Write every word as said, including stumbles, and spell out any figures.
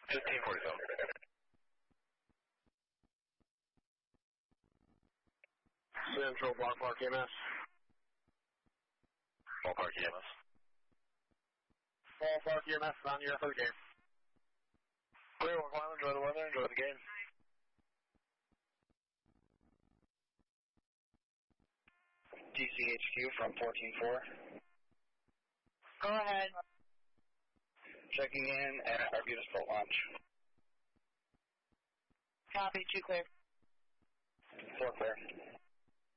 fifteen forty-seven. Central Ballpark E M S. Ballpark E M S. Ballpark E M S on your for the game. Clear, one final, enjoy the weather, enjoy the game. D C H Q from fourteen four. Go ahead. Checking in at Arbutus Boat Launch. Copy, two clear. Four clear.